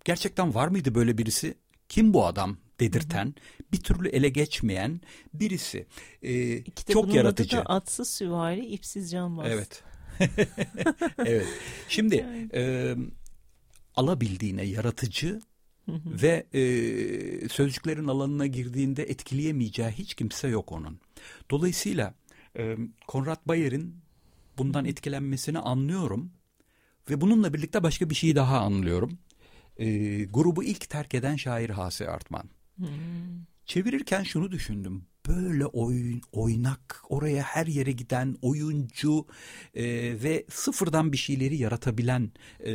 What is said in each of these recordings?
gerçekten var mıydı böyle birisi? Kim bu adam dedirten, bir türlü ele geçmeyen birisi. Çok yaratıcı. Adı da Atsız Süvari, İpsiz Cambaz. Evet. Evet. Şimdi alabildiğine yaratıcı ve sözcüklerin alanına girdiğinde etkileyemeyeceği hiç kimse yok onun. Dolayısıyla Konrad Bayer'in bundan etkilenmesini anlıyorum ve bununla birlikte başka bir şeyi daha anlıyorum. Grubu ilk terk eden şair H.S. Artman. Çevirirken şunu düşündüm. Böyle oynak, oraya her yere giden oyuncu ve sıfırdan bir şeyleri yaratabilen,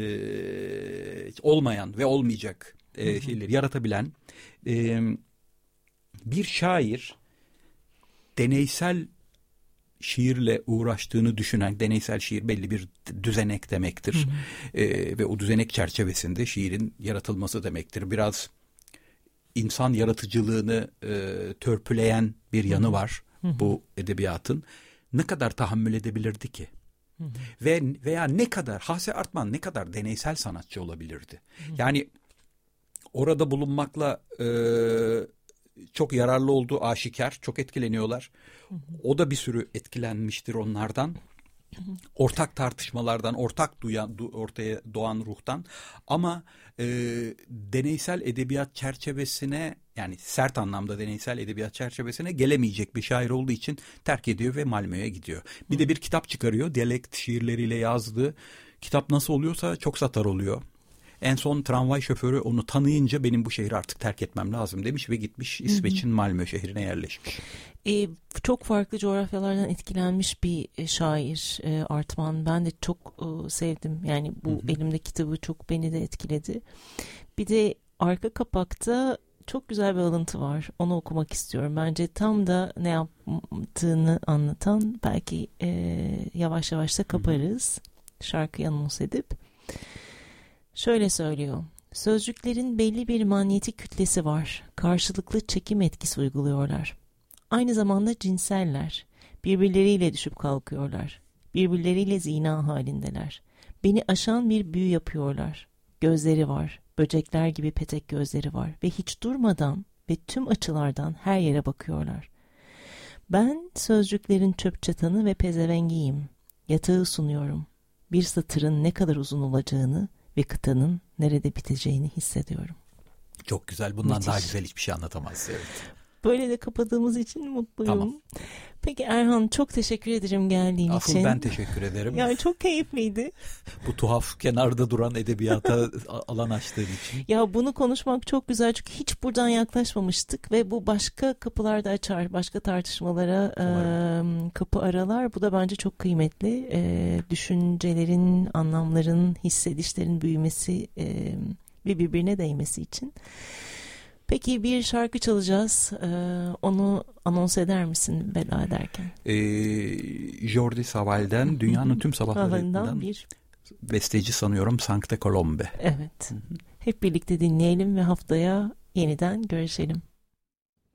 olmayan ve olmayacak şeyleri yaratabilen bir şair, deneysel şiirle uğraştığını düşünen, deneysel şiir belli bir düzenek demektir. Ve o düzenek çerçevesinde şiirin yaratılması demektir. Biraz insan yaratıcılığını törpüleyen bir yanı var bu edebiyatın. Ne kadar tahammül edebilirdi ki? Veya ne kadar, H.S. Artman ne kadar deneysel sanatçı olabilirdi? Yani orada bulunmakla çok yararlı olduğu aşikar, çok etkileniyorlar. O da bir sürü etkilenmiştir onlardan. Ortak tartışmalardan, ortaya doğan ruhtan, ama deneysel edebiyat çerçevesine, yani sert anlamda deneysel edebiyat çerçevesine gelemeyecek bir şair olduğu için terk ediyor ve Malmö'ye gidiyor. Bir de bir kitap çıkarıyor, diyalekt şiirleriyle yazdığı. Kitap nasıl oluyorsa çok satar oluyor. En son tramvay şoförü onu tanıyınca benim bu şehri artık terk etmem lazım demiş ve gitmiş İsveç'in Malmö şehrine yerleşmiş. Çok farklı coğrafyalardan etkilenmiş bir şair Artman. Ben de çok sevdim. Yani bu elimde kitabı çok beni de etkiledi. Bir de arka kapakta çok güzel bir alıntı var. Onu okumak istiyorum. Bence tam da ne yaptığını anlatan, belki yavaş yavaş da kaparız şarkıyı anons edip. Şöyle söylüyor. Sözcüklerin belli bir manyetik kütlesi var. Karşılıklı çekim etkisi uyguluyorlar. Aynı zamanda cinseller. Birbirleriyle düşüp kalkıyorlar. Birbirleriyle zina halindeler. Beni aşan bir büyü yapıyorlar. Gözleri var. Böcekler gibi petek gözleri var. Ve hiç durmadan ve tüm açılardan her yere bakıyorlar. Ben sözcüklerin çöp çatanı ve pezevengiyim. Yatağı sunuyorum. Bir satırın ne kadar uzun olacağını ve kıtanın nerede biteceğini hissediyorum. Çok güzel. Bundan müthiş. Daha güzel hiçbir şey anlatamaz. Evet. Böyle de kapadığımız için mutluyum. Tamam. Peki Erhan, çok teşekkür ederim geldiğin için. Asıl ben teşekkür ederim. Yani çok keyifliydi. Bu tuhaf kenarda duran edebiyata alan açtığın için. Ya bunu konuşmak çok güzel, çünkü hiç buradan yaklaşmamıştık ve bu başka kapılar da açar, başka tartışmalara kapı aralar. Bu da bence çok kıymetli. Düşüncelerin, anlamların, hissedişlerin büyümesi ve birbirine değmesi için. Peki bir şarkı çalacağız. Onu anons eder misin veda ederken? Jordi Saval'den Dünyanın Tüm Sabahlarından bir besteci sanıyorum, Sancte Colombe. Evet. Hep birlikte dinleyelim ve haftaya yeniden görüşelim.